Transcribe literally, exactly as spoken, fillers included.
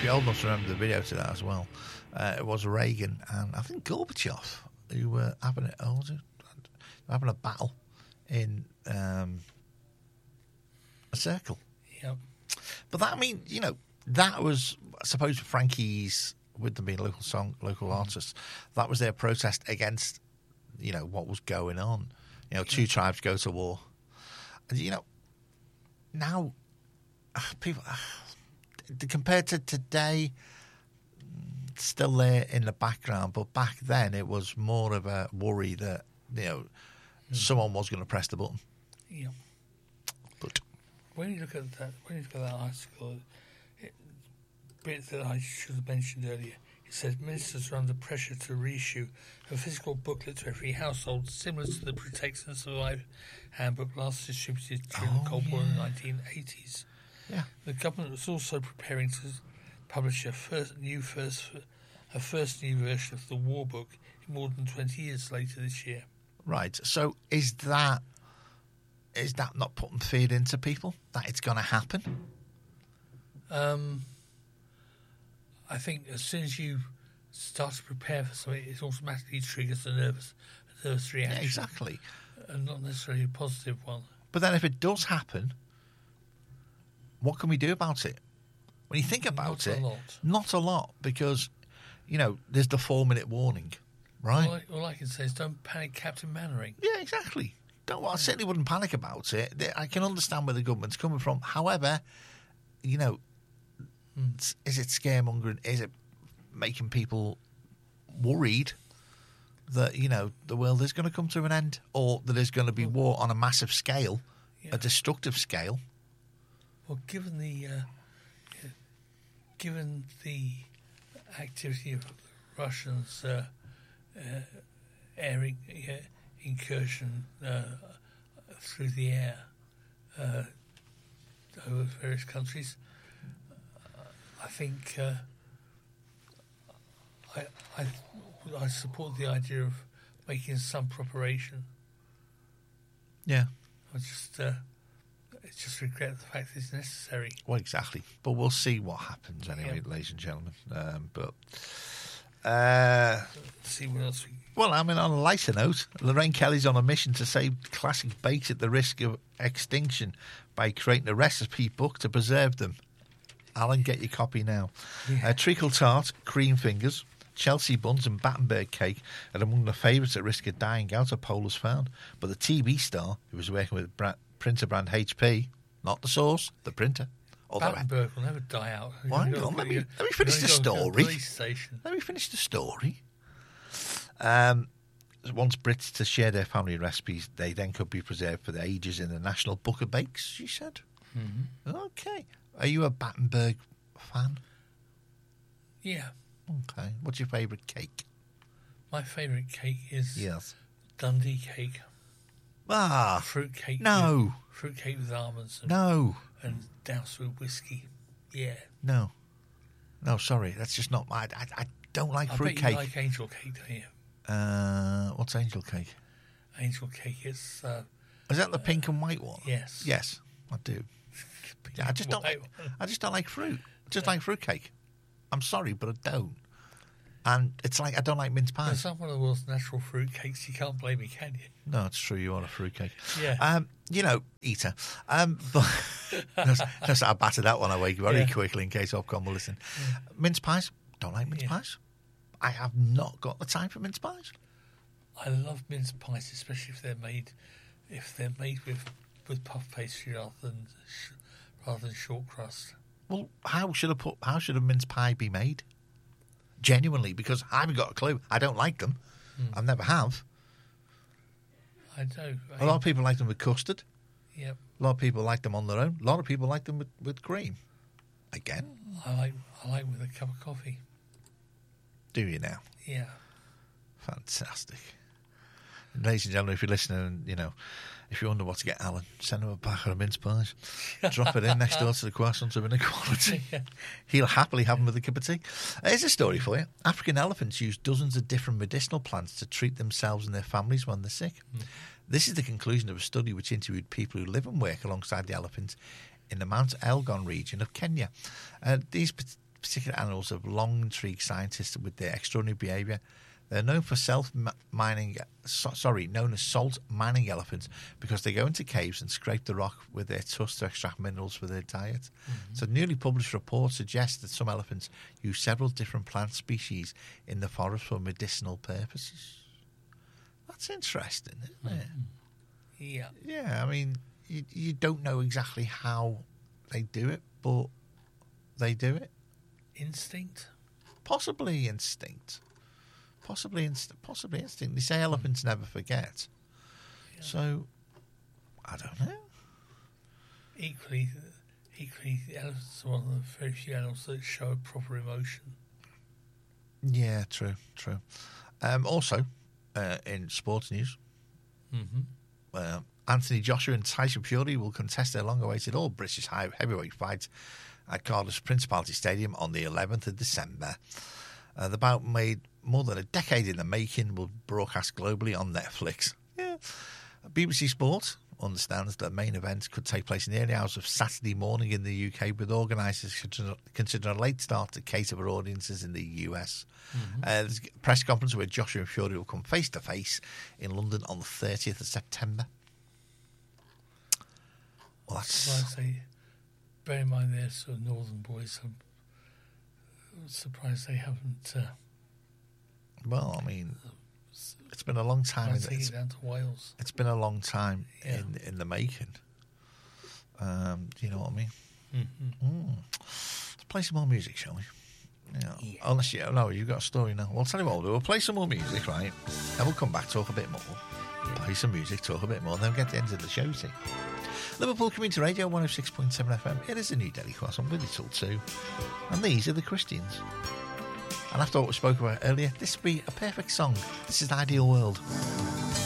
be old enough to remember the video to that as well. Uh, it was Reagan and I think Gorbachev who were having it. Oh, was it? Having a battle in um, a circle. Yep. But that, I mean, you know, that was, I suppose, Frankie's, with them being local song, local mm. artists, that was their protest against, you know, what was going on. You know, two yeah. tribes go to war. And, you know, now, uh, people, uh, compared to today, still there in the background, but back then it was more of a worry that, you know, mm. someone was going to press the button. Yeah. But when you look at that, when you look at that article, it, bit that I should have mentioned earlier, it says ministers are under pressure to reissue a physical booklet to every household, similar to the Protect and Survive handbook last distributed during oh, the Cold War yeah. in the nineteen eighties. Yeah. The government was also preparing to publish a first new first a first new version of the war book more than twenty years later this year. Right. So is that is that not putting fear into people that it's going to happen? Um, I think as soon as you start to prepare for something, it automatically triggers a nervous, a nervous reaction. Yeah, exactly. And not necessarily a positive one. But then if it does happen, what can we do about it? When you think about not it, a lot. not a lot, because, you know, there's the four-minute warning, right? All I, all I can say is don't panic, Captain Mannering. Yeah, exactly. Don't. Well, I certainly wouldn't panic about it. I can understand where the government's coming from. However, you know, mm. is it scaremongering? Is it making people worried that, you know, the world is going to come to an end, or that there's going to be war on a massive scale, yeah. a destructive scale? Well, given the uh, given the activity of the Russians' uh, uh, air in, uh, incursion uh, through the air uh, over various countries, I think uh, I, I I support the idea of making some preparation. Yeah, I just. Uh, I just regret the fact that it's necessary. Well, exactly. But we'll see what happens anyway, yeah. ladies and gentlemen. Um, but uh, see what else. We... Well, I mean, on a lighter note, Lorraine Kelly's on a mission to save classic bakes at the risk of extinction by creating a recipe book to preserve them. Alan, get your copy now. Yeah. Uh, treacle tart, cream fingers, Chelsea buns and Battenberg cake are among the favourites at risk of dying out, a poll has found. But the T V star, who was working with Brad printer brand H P, not the source, the printer. Battenberg will never die out. Why not? Let me, let me finish the story. Let me finish the story. Um, once Brits to share their family recipes, they then could be preserved for the ages in the National Book of Bakes, she said. Mm-hmm. Okay. Are you a Battenberg fan? Yeah. Okay. What's your favourite cake? My favourite cake is yes. Dundee cake. Ah, fruit cake. No, with, fruit cake with almonds. And, no, and doused with whiskey. Yeah. No, no. Sorry, that's just not my. I, I don't like I fruit bet cake. You like angel cake, don't you? Uh, what's angel cake? Angel cake is. Uh, is that the uh, pink and white one? Yes. Yes, I do. Yeah, I just don't. Like, I just don't like fruit. Just yeah. like fruit cake. I'm sorry, but I don't. And it's like I don't like mince pies. It's not one of the world's natural fruit cakes. You can't blame me, can you? No, it's true. You are a fruit cake. Yeah. Um, you know, eater. Um, but just I batter that one away very yeah. quickly in case Ofcom will listen. Yeah. Mince pies. Don't like mince yeah. pies. I have not got the time for mince pies. I love mince pies, especially if they're made if they're made with, with puff pastry rather than rather than short crust. Well, how should a put? How should a mince pie be made? Genuinely, because I haven't got a clue. I don't like them. Mm. I never have. I do. I a lot of people like them with custard. Yep. A lot of people like them on their own. A lot of people like them with, with cream. Again. I like I like with a cup of coffee. Do you now? Yeah. Fantastic. And ladies and gentlemen, if you're listening, you know, if you wonder what to get Alan, send him a packet of mince pies. Drop it in next door to the croissants of inequality. Yeah. He'll happily have them with a cup of tea. Here's a story for you. African elephants use dozens of different medicinal plants to treat themselves and their families when they're sick. Mm. This is the conclusion of a study which interviewed people who live and work alongside the elephants in the Mount Elgon region of Kenya. Uh, these particular animals have long intrigued scientists with their extraordinary behaviour. They're known for self-mining, so, sorry, known as salt mining elephants because they go into caves and scrape the rock with their tusks to extract minerals for their diet. Mm-hmm. So newly published reports suggest that some elephants use several different plant species in the forest for medicinal purposes. That's interesting, isn't it? Mm-hmm. Yeah. Yeah, I mean, you, you don't know exactly how they do it, but they do it. Instinct? Possibly instinct. Possibly, inst- possibly instinct. They say elephants never forget. Yeah. So, I don't know. Equally, equally, the elephants are one of the very few animals that show a proper emotion. Yeah, true, true. Um, also, uh, in sports news, mm-hmm. uh, Anthony Joshua and Tyson Fury will contest their long-awaited all-British high heavyweight fight at Cardiff's Principality Stadium on the eleventh of December. Uh, the bout, made more than a decade in the making, will broadcast globally on Netflix. Yeah. B B C Sport understands that the main event could take place in the early hours of Saturday morning in the U K, with organisers considering a late start to cater for audiences in the U S. Mm-hmm. Uh, there's a press conference where Joshua and Fury will come face-to-face in London on the thirtieth of September. Well, that's... They, bear in mind they're sort of northern boys, so I'm surprised they haven't... Uh, well, I mean... It's been a long time. Take it down to Wales. It's been a long time yeah. in in the making. Um, do you know what I mean? Mm-hmm. Mm. Let's play some more music, shall we? Yeah. yeah. Unless you no, you've got a story now. Well, I'll tell you what we'll do. We'll play some more music, right? Then we'll come back, talk a bit more. Yeah. Play some music, talk a bit more. Then we'll get to the end of the show, see. Liverpool Community Radio, one oh six point seven F M. It is a new Daily Cross. I'm with you till two. And these are the Christians. And after what we spoke about earlier, this would be a perfect song. This is the Ideal World.